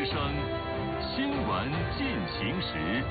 之声新闻进行时。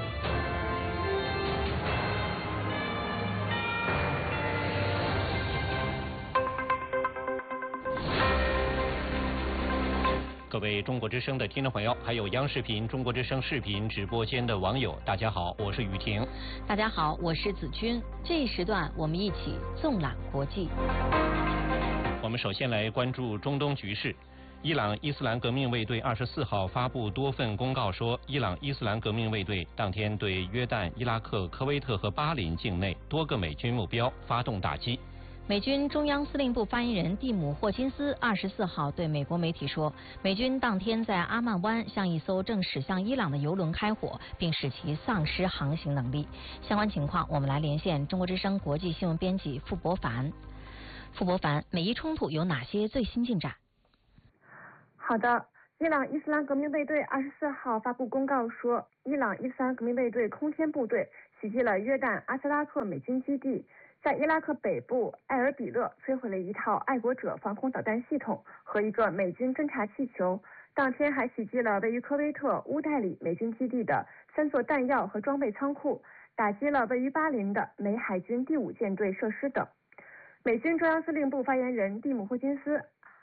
各位中国之声的听众朋友，还有央视频、中国之声视频直播间的网友，大家好，我是雨婷。 大家好，我是子君。这一时段，我们一起纵览国际。 我们首先来关注中东局势。伊朗伊斯兰革命卫队24号发布多份公告说，伊朗伊斯兰革命卫队当天对约旦、伊拉克、科威特和巴林境内多个美军目标发动打击。 美军中央司令部发言人蒂姆·霍金斯24号对美国媒体说，美军当天在阿曼湾向一艘正驶向伊朗的油轮开火，并使其丧失航行能力。相关情况，我们来连线中国之声国际新闻编辑傅博凡。傅博凡，美伊冲突有哪些最新进展？ 好的，伊朗伊斯兰革命卫队24号发布公告说，伊朗伊斯兰革命卫队空天部队袭击了约旦阿斯拉克美军基地，在伊拉克北部艾尔比勒摧毁了一套爱国者防空导弹系统和一个美军侦察气球。当天还袭击了位于科威特乌代里美军基地的3座弹药和装备仓库，打击了位于巴林的美海军第5舰队设施等。美军中央司令部发言人蒂姆·霍金斯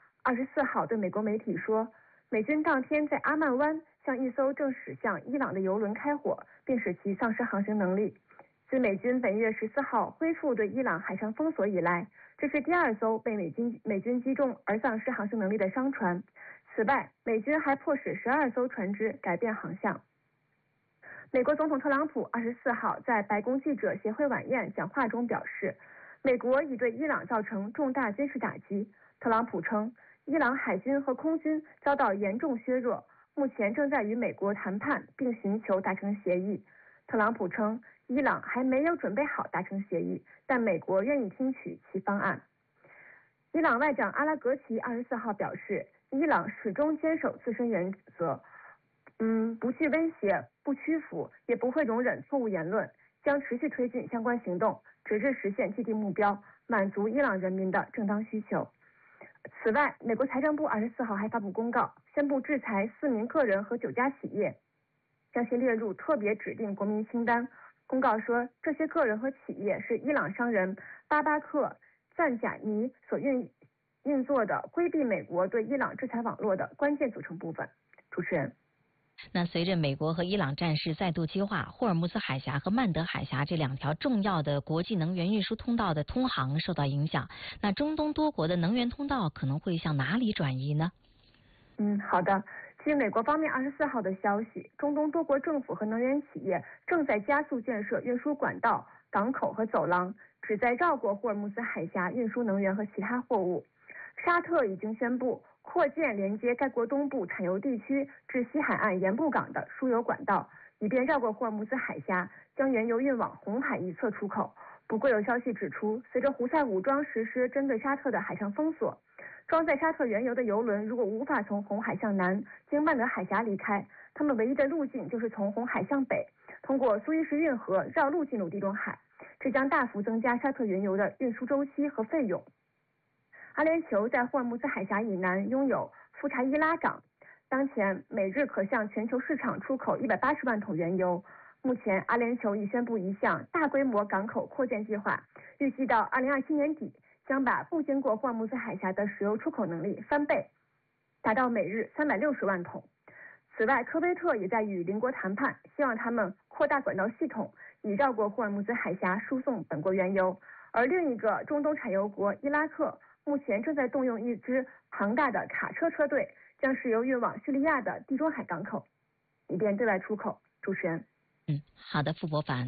24号对美国媒体说，美军当天在阿曼湾向一艘正驶向伊朗的油轮开火，并使其丧失航行能力。自美军本月14号恢复对伊朗海上封锁以来，这是第2艘被美军击中而丧失航行能力的商船。此外，美军还迫使12艘船只改变航向。美国总统特朗普24号在白宫记者协会晚宴讲话中表示，美国已对伊朗造成重大军事打击。特朗普称，伊朗海军和空军遭到严重削弱，目前正在与美国谈判并寻求达成协议。特朗普称，伊朗还没有准备好达成协议，但美国愿意听取其方案。伊朗外长阿拉格齐24号表示，伊朗始终坚守自身原则，不惧威胁，不屈服，也不会容忍错误言论，将持续推进相关行动，直至实现既定目标，满足伊朗人民的正当需求。此外，美国财政部24号还发布公告，宣布制裁4名个人和9家企业，将其列入特别指定国民清单。公告说，这些个人和企业是伊朗商人巴巴克赞贾尼所运作的规避美国对伊朗制裁网络的关键组成部分。主持人。 那随着美国和伊朗战事再度激化，霍尔木兹海峡和曼德海峡这2条重要的国际能源运输通道的通航受到影响，那中东多国的能源通道可能会向哪里转移呢？ 好的。据美国方面24号的消息，中东多国政府和能源企业正在加速建设运输管道、港口和走廊，旨在绕过霍尔木兹海峡运输能源和其他货物。沙特已经宣布扩建连接该国东部产油地区至西海岸盐布港的输油管道，以便绕过霍尔木兹海峡，将原油运往红海一侧出口。不过有消息指出，随着胡塞武装实施针对沙特的海上封锁，装载沙特原油的油轮如果无法从红海向南经曼德海峡离开，他们唯一的路径就是从红海向北，通过苏伊士运河绕路进入地中海，这将大幅增加沙特原油的运输周期和费用。阿联酋在霍尔木兹海峡以南拥有富查伊拉港，当前每日可向全球市场出口180万桶原油。目前阿联酋已宣布一项大规模港口扩建计划，预计到2027年底将把不经过霍尔木兹海峡的石油出口能力翻倍，达到每日360万桶。此外，科威特也在与邻国谈判，希望他们扩大管道系统，以绕过霍尔木兹海峡输送本国原油。而另一个中东产油国伊拉克目前正在动用一支庞大的卡车车队，将石油运往叙利亚的地中海港口，以便对外出口。主持人。 好的，傅博凡。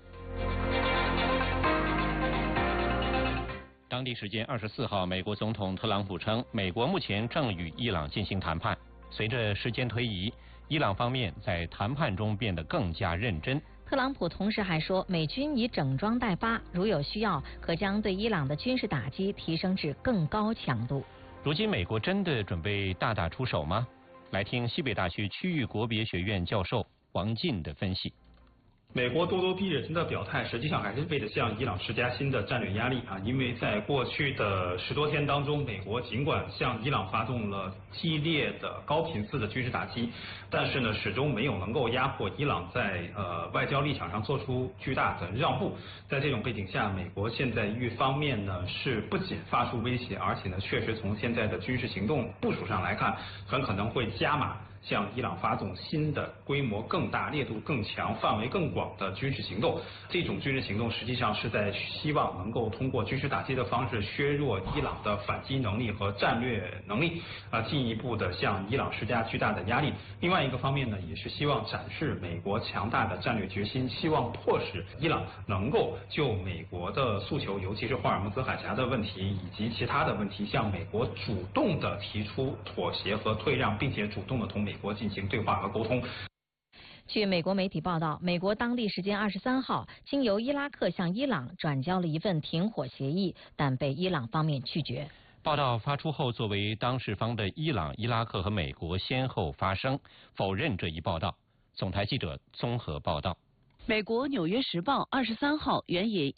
当地时间24号，美国总统特朗普称，美国目前正与伊朗进行谈判。随着时间推移，伊朗方面在谈判中变得更加认真。 特朗普同时还说，美军已整装待发，如有需要，可将对伊朗的军事打击提升至更高强度。 如今美国真的准备大打出手吗？来听西北大学区域国别学院教授王进的分析。 美国咄咄逼人的表态，实际上还是为了向伊朗施加新的战略压力啊！因为在过去的10多天当中，美国尽管向伊朗发动了激烈的高频次的军事打击，但是呢，始终没有能够压迫伊朗在外交立场上做出巨大的让步。在这种背景下，美国现在一方面呢是不仅发出威胁，而且呢确实从现在的军事行动部署上来看，很可能会加码向伊朗发动新的规模更大、烈度更强、范围更广的军事行动。这种军事行动实际上是在希望能够通过军事打击的方式削弱伊朗的反击能力和战略能力，进一步的向伊朗施加巨大的压力。另外一个方面呢，也是希望展示美国强大的战略决心，希望迫使伊朗能够就美国的诉求，尤其是霍尔木兹海峡的问题以及其他的问题，向美国主动的提出妥协和退让，并且主动的同美国进行对话和沟通。 据美国媒体报道，美国当地时间23号经由伊拉克向伊朗转交了一份停火协议，但被伊朗方面拒绝。 报道发出后，作为当事方的伊朗、伊拉克和美国先后发声，否认这一报道。总台记者综合报道。 美国《纽约时报》23号援引